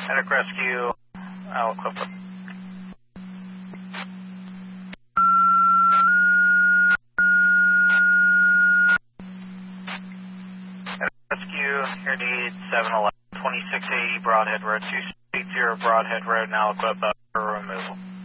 Medic Rescue, Aliquippa. Medic Rescue, here need 711, 2680 Broadhead Road, 280 Broadhead Road, Aliquippa for removal.